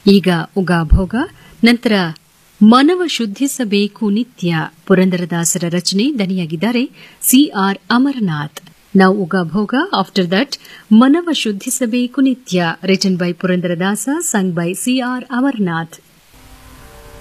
ಈಗ ಉಗಾಭೋಗ, ನಂತರ ಮನವ ಶುದ್ಧಿಸಬೇಕು ನಿತ್ಯ ಪುರಂದರದಾಸರ ರಚನೆ, ದನಿಯಾಗಿದ್ದಾರೆ ಸಿಆರ್ ಅಮರನಾಥ್. ನಾವು ಉಗಾಭೋಗ, ಆಫ್ಟರ್ ದಟ್ ಮನವ ಶುದ್ಧಿಸಬೇಕು ನಿತ್ಯ, written by Purandaradasa, sung by CR Amarnath.